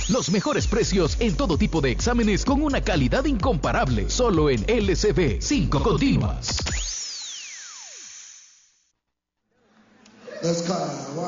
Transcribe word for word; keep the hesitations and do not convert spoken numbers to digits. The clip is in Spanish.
Los mejores precios en todo tipo de exámenes con una calidad incomparable. Solo en L C B. cinco continuas. Let's go.